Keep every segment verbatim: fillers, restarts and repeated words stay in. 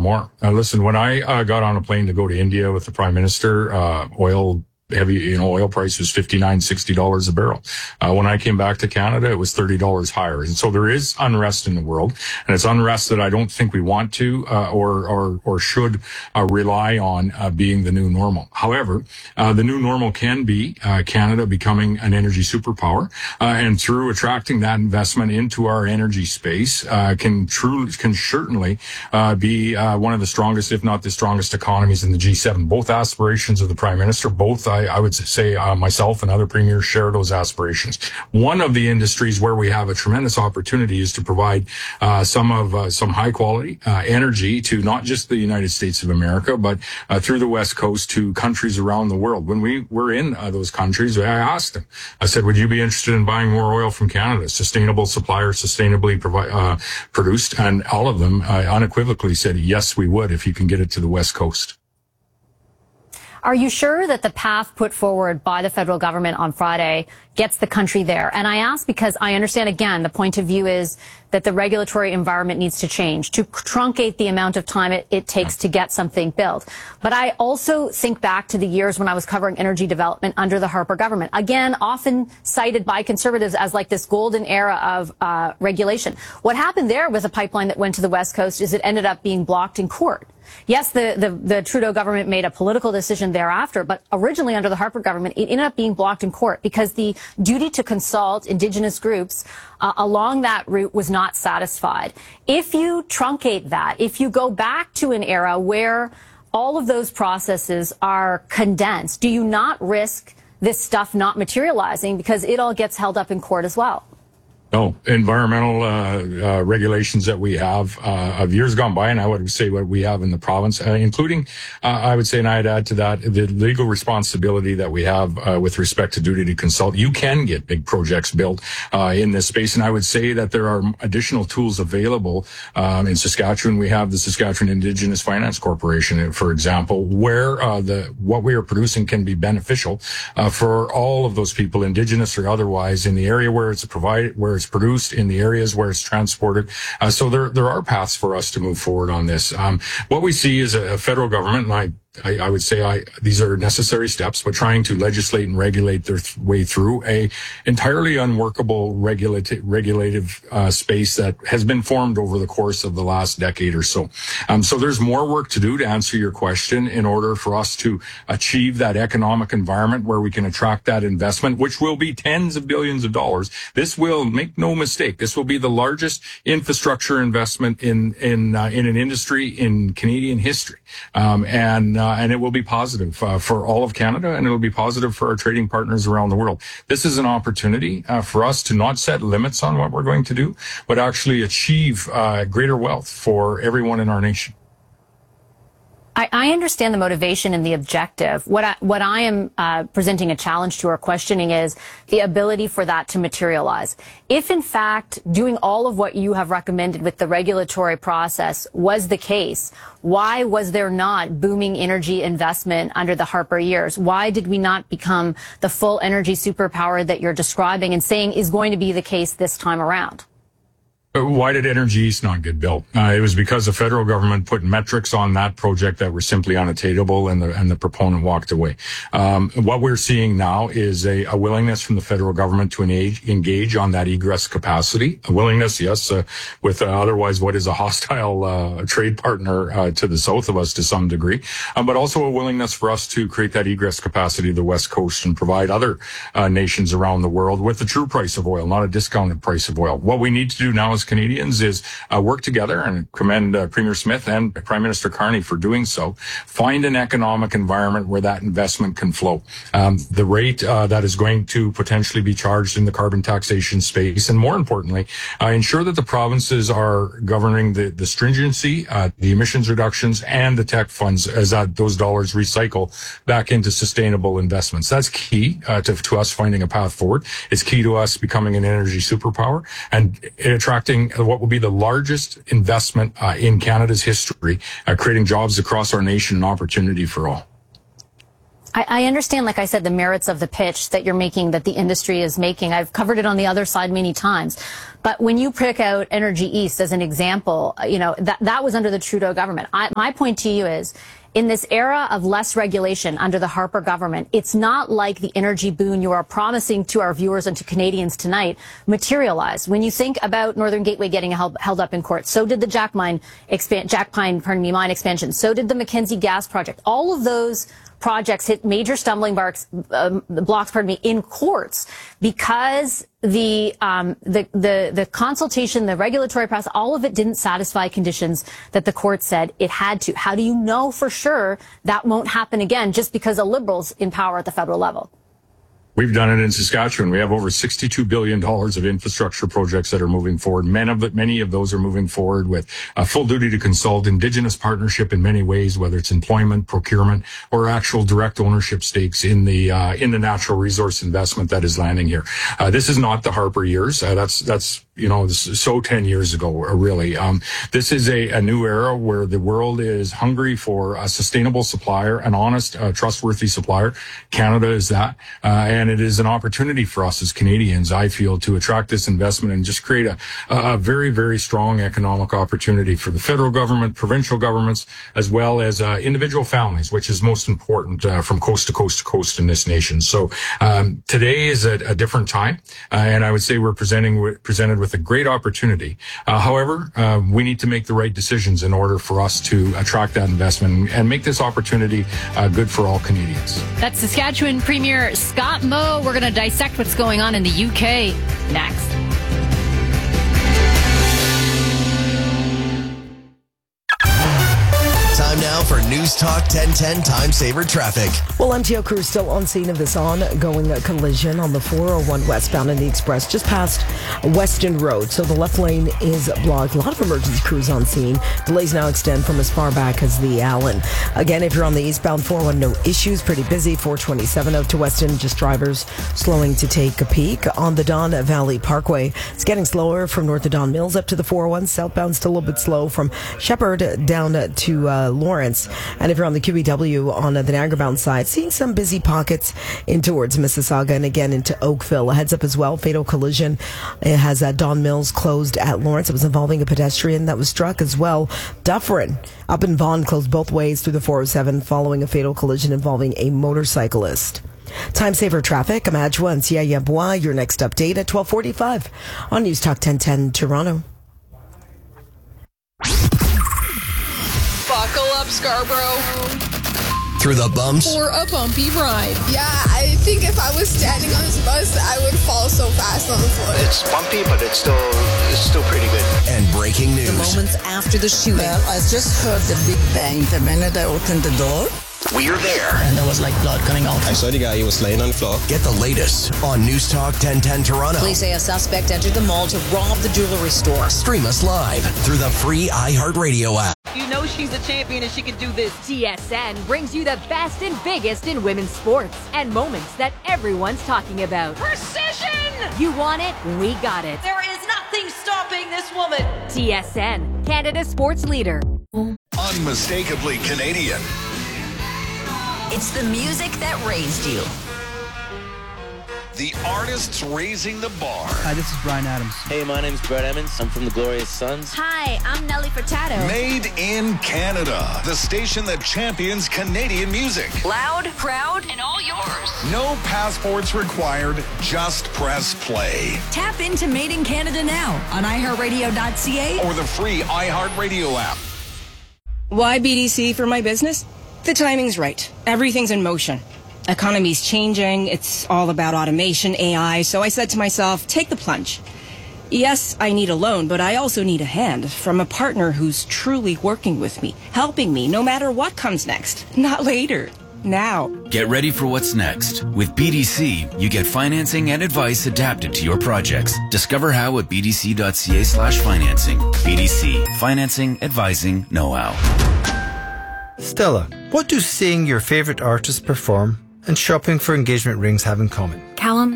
more. Uh, listen, when I uh, got on a plane to go to India with the Prime Minister, uh, oil heavy, you know, oil price was fifty-nine, sixty dollars a barrel. Uh, when I came back to Canada, it was thirty dollars higher. And so there is unrest in the world, and it's unrest that I don't think we want to, uh, or, or, or should, uh, rely on, uh, being the new normal. However, uh, the new normal can be, uh, Canada becoming an energy superpower, uh, and through attracting that investment into our energy space, uh, can truly, can certainly, uh, be, uh, one of the strongest, if not the strongest economies in the G seven. Both aspirations of the Prime Minister, both, I, I would say uh, myself and other premiers share those aspirations. One of the industries where we have a tremendous opportunity is to provide uh, some of uh, some high quality uh, energy to not just the United States of America, but uh, through the West Coast to countries around the world. When we were in uh, those countries, I asked them, I said, would you be interested in buying more oil from Canada? Sustainable supplier, sustainably provi- uh, produced. And all of them uh, unequivocally said, yes, we would if you can get it to the West Coast. Are you sure that the path put forward by the federal government on Friday gets the country there? And I ask because I understand, again, the point of view is that the regulatory environment needs to change to truncate the amount of time it, it takes to get something built. But I also think back to the years when I was covering energy development under the Harper government, again, often cited by conservatives as like this golden era of uh, regulation. What happened there with a pipeline that went to the West Coast is it ended up being blocked in court. Yes, the, the, the Trudeau government made a political decision thereafter, but originally under the Harper government, it ended up being blocked in court because the duty to consult Indigenous groups uh, along that route was not satisfied. If you truncate that, if you go back to an era where all of those processes are condensed, do you not risk this stuff not materializing because it all gets held up in court as well? No, environmental uh, uh, regulations that we have uh, of years gone by, and I would say what we have in the province, uh, including, uh, I would say, and I'd add to that, the legal responsibility that we have uh, with respect to duty to consult. You can get big projects built uh, in this space, and I would say that there are additional tools available. Um, in Saskatchewan, we have the Saskatchewan Indigenous Finance Corporation, for example, where uh, the what we are producing can be beneficial uh, for all of those people, Indigenous or otherwise, in the area where it's provided, where it's produced, in the areas where it's transported. Uh, so there, there are paths for us to move forward on this. Um, what we see is a, a federal government, and I I, I would say I, these are necessary steps, but trying to legislate and regulate their th- way through a entirely unworkable regulati- regulative uh, space that has been formed over the course of the last decade or so. Um, so there's more work to do to answer your question in order for us to achieve that economic environment where we can attract that investment, which will be tens of billions of dollars. This will, make no mistake, this will be the largest infrastructure investment in in uh, in an industry in Canadian history, um, and. Uh, Uh, and it will be positive uh, for all of Canada, and it will be positive for our trading partners around the world. This is an opportunity uh, for us to not set limits on what we're going to do, but actually achieve uh, greater wealth for everyone in our nation. I, I understand the motivation and the objective. What I, what I am uh, presenting a challenge to or questioning is the ability for that to materialize. If, in fact, doing all of what you have recommended with the regulatory process was the case, why was there not booming energy investment under the Harper years? Why did we not become the full energy superpower that you're describing and saying is going to be the case this time around? Why did Energy East not get built? Uh, it was because the federal government put metrics on that project that were simply unattainable, and the and the proponent walked away. Um, what we're seeing now is a, a willingness from the federal government to engage, engage on that egress capacity. A willingness, yes, uh, with uh, otherwise what is a hostile uh, trade partner uh, to the south of us to some degree, um, but also a willingness for us to create that egress capacity to the West Coast and provide other uh, nations around the world with the true price of oil, not a discounted price of oil. What we need to do now is Canadians is uh, work together, and commend uh, Premier Smith and Prime Minister Carney for doing so. Find an economic environment where that investment can flow. Um, the rate uh, that is going to potentially be charged in the carbon taxation space, and more importantly, uh, ensure that the provinces are governing the, the stringency, uh, the emissions reductions, and the tech funds as that those dollars recycle back into sustainable investments. That's key uh, to, to us finding a path forward. It's key to us becoming an energy superpower and attracting what will be the largest investment uh, in Canada's history, uh, creating jobs across our nation and opportunity for all. I, I understand, like I said, the merits of the pitch that you're making, that the industry is making. I've covered it on the other side many times. But when you pick out Energy East as an example, you know, that, that was under the Trudeau government. I, my point to you is, in this era of less regulation under the Harper government, it's not like the energy boon you are promising to our viewers and to Canadians tonight materialized. When you think about Northern Gateway getting held, held up in court, so did the Jack Mine expand, Jack Pine, pardon me, mine expansion. So did the Mackenzie gas project. All of those projects hit major stumbling blocks, um, blocks, pardon me, in courts because the, um, the the the consultation, the regulatory process, all of it didn't satisfy conditions that the court said it had to. How do you know for sure that won't happen again just because of Liberals in power at the federal level? We've done it in Saskatchewan. We have over sixty-two billion dollars of infrastructure projects that are moving forward. Many of, it, many of those are moving forward with a full duty to consult, Indigenous partnership in many ways, whether it's employment, procurement, or actual direct ownership stakes in the uh, in the natural resource investment that is landing here. Uh, this is not the Harper years. Uh, that's that's you know this is so ten years ago, really. Um, this is a, a new era where the world is hungry for a sustainable supplier, an honest, uh, trustworthy supplier. Canada is that, uh, and And it is an opportunity for us as Canadians, I feel, to attract this investment and just create a, a very, very strong economic opportunity for the federal government, provincial governments, as well as uh, individual families, which is most important uh, from coast to coast to coast in this nation. So um, today is a, a different time, uh, and I would say we're presenting with, presented with a great opportunity. Uh, however, uh, we need to make the right decisions in order for us to attract that investment and make this opportunity uh, good for all Canadians. That's Saskatchewan Premier Scott Moe. We're going to dissect what's going on in the U K next. Time now for News Talk ten ten Time Saver Traffic. Well, M T O crews still on scene of this ongoing collision on the four oh one westbound in the Express just past Weston Road. So the left lane is blocked. A lot of emergency crews on scene. Delays now extend from as far back as the Allen. Again, if you're on the eastbound four oh one, no issues. Pretty busy. four twenty-seven out to Weston. Just drivers slowing to take a peek. On the Don Valley Parkway, it's getting slower from north of Don Mills up to the four oh one. Southbound still a little bit slow from Shepherd down to uh, Lawrence. And if you're on the Q E W on uh, the Niagara bound side, seeing some busy pockets in towards Mississauga and again into Oakville. A heads up as well, fatal collision. It has uh, Don Mills closed at Lawrence. It was involving a pedestrian that was struck as well. Dufferin up in Vaughan closed both ways through the four oh seven following a fatal collision involving a motorcyclist. Time Saver Traffic, I'm Adjua and Sia Bois. Your next update at twelve forty-five on News Talk ten ten Toronto. Buckle up, Scarborough. Through the bumps. For a bumpy ride. Yeah, I think if I was standing on this bus, I would fall so fast on the floor. It's bumpy, but it's still it's still pretty good. And breaking news. The moments after the shooting. Well, I just heard the big bang the minute I opened the door. We're there. And there was like blood coming out. I saw the guy, he was laying on the floor. Get the latest on News Talk ten ten Toronto. Police say a suspect entered the mall to rob the jewelry store. Stream us live through the free iHeartRadio app. You know she's a champion and she can do this. T S N brings you the best and biggest in women's sports and moments that everyone's talking about. Precision! You want it? We got it. There is nothing stopping this woman. T S N, Canada's sports leader. Unmistakably Canadian. It's the music that raised you. The artists raising the bar. Hi, this is Bryan Adams. Hey, my name's Brett Emmons. I'm from the Glorious Sons. Hi, I'm Nelly Furtado. Made in Canada. The station that champions Canadian music. Loud, proud, and all yours. No passports required. Just press play. Tap into Made in Canada now on i heart radio dot c a or the free iHeartRadio app. Why B D C for my business? The timing's right. Everything's in motion. Economy's changing. It's all about automation, A I. So I said to myself, take the plunge. Yes, I need a loan, but I also need a hand from a partner who's truly working with me, helping me no matter what comes next. Not later. Now. Get ready for what's next. With B D C, you get financing and advice adapted to your projects. Discover how at b d c dot c a slash financing. B D C. Financing, advising, know-how. Stella, what do seeing your favorite artist perform and shopping for engagement rings have in common? Callum,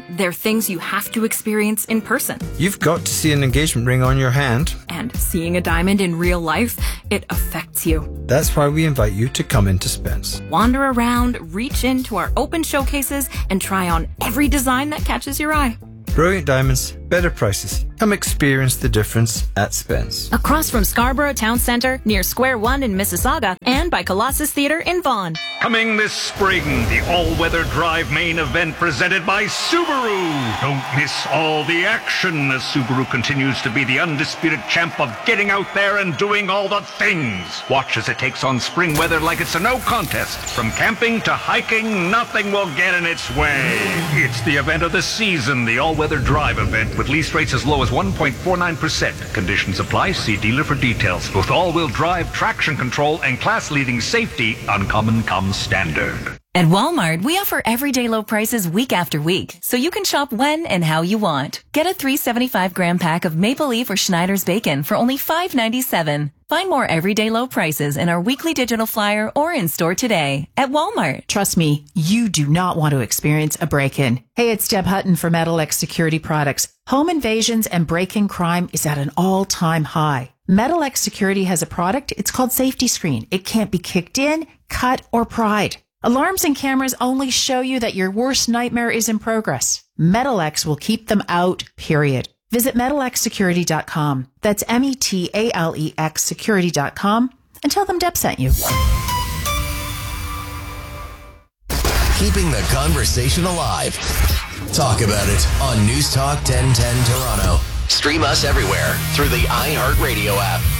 They're things you have to experience in person. You've got to see an engagement ring on your hand. And seeing a diamond in real life, it affects you. That's why we invite you to come into Spence. Wander around, reach into our open showcases, and try on every design that catches your eye. Brilliant diamonds, better prices. Come experience the difference at Spence. Across from Scarborough Town Centre, near Square One in Mississauga, and by Colossus Theatre in Vaughan. Coming this spring, the all-weather drive main event presented by Subaru. Don't miss all the action as Subaru continues to be the undisputed champ of getting out there and doing all the things. Watch as it takes on spring weather like it's a no contest. From camping to hiking, nothing will get in its way. It's the event of the season, the all-weather drive event with lease rates as low as one point four nine percent. Conditions apply. See dealer for details. With all-wheel drive, traction control, and class-leading safety, Uncommon comes standard. At Walmart, we offer everyday low prices week after week, so you can shop when and how you want. Get a three seventy-five gram pack of Maple Leaf or Schneider's bacon for only five ninety-seven. Find more everyday low prices in our weekly digital flyer or in store today at Walmart. Trust me, you do not want to experience a break-in. Hey, it's Deb Hutton for Metalex Security Products. Home invasions and break-in crime is at an all-time high. Metalex Security has a product. It's called Safety Screen. It can't be kicked in, cut, or pried. Alarms and cameras only show you that your worst nightmare is in progress. Metalex will keep them out, period. Visit metalex security dot com. That's M E T A L E X security dot com and tell them Deb sent you. Keeping the conversation alive. Talk about it on News Talk ten ten Toronto. Stream us everywhere through the iHeartRadio app.